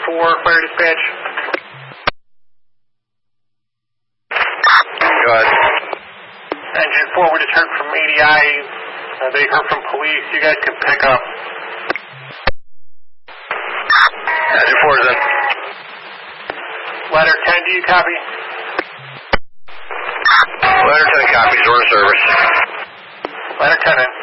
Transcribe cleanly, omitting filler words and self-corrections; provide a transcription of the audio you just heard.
4, fire dispatch. Go ahead. Engine 4, we just heard from ADI. They heard from police. You guys can pick up. Engine 4 is in. Ladder 10, do you copy? Ladder 10 copies. Order service. Ladder 10 in.